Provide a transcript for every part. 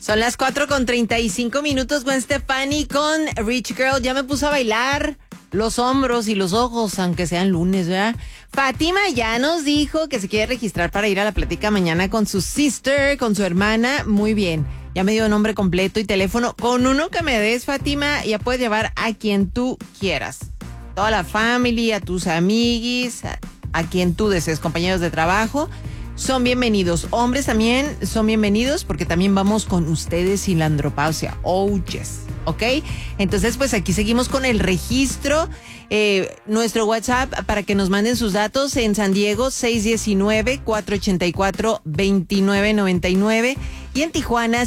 Son las 4:35 Gwen Stefani con Rich Girl. Ya me puso a bailar los hombros y los ojos, aunque sean lunes, ¿verdad? Fátima ya nos dijo que se quiere registrar para ir a la plática mañana con su sister, con su hermana. Muy bien. Ya me dio nombre completo y teléfono. Con uno que me des, Fátima, ya puedes llevar a quien tú quieras. Toda la familia, a tus amiguis, a quien tú desees, compañeros de trabajo. Son bienvenidos. Hombres también son bienvenidos porque también vamos con ustedes sin la andropausia. Oh, yes. ¿Ok? Entonces, pues aquí seguimos con el registro. Nuestro WhatsApp para que nos manden sus datos en San Diego, 619-484-2999. Y en Tijuana,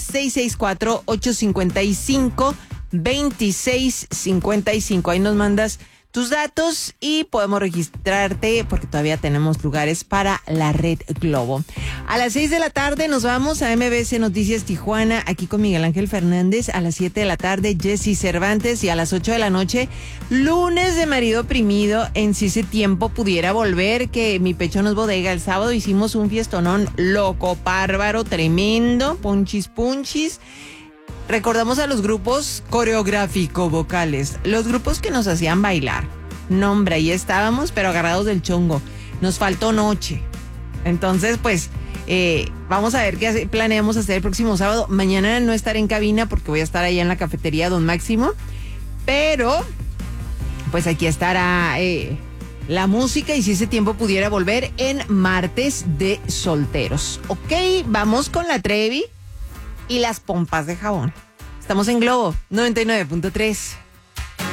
664-855-2655. Ahí nos mandas tus datos y podemos registrarte porque todavía tenemos lugares para la Red Globo. A las 6 de la tarde nos vamos a MBS Noticias Tijuana, aquí con Miguel Ángel Fernández. A las 7 de la tarde, Jessy Cervantes. Y a las 8 de la noche, lunes de marido oprimido en Si ese tiempo pudiera volver, que mi pecho no es bodega. El sábado hicimos un fiestonón loco, bárbaro, tremendo, punchis. Recordamos a los grupos coreográfico-vocales, los grupos que nos hacían bailar. No, hombre, ahí estábamos, pero agarrados del chongo. Nos faltó noche. Entonces, pues, vamos a ver qué planeamos hacer el próximo sábado. Mañana no estaré en cabina porque voy a estar allá en la cafetería Don Máximo. Pero, pues aquí estará la música y si ese tiempo pudiera volver en Martes de Solteros. Ok, vamos con la Trevi y las pompas de jabón. Estamos en Globo 99.3.